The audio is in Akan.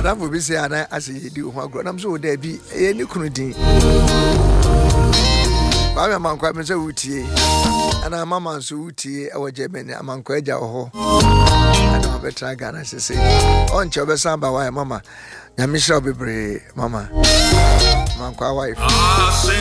madam will be say and I say you do one I'm so there be any crudin. I'm a man quite Mr. Uti, and I'm a man so Uti, our German, a man quite ho. I know better Ghana say. On Chabasamba, why, Mamma? Yamisha be brave, Mamma. Man, wife.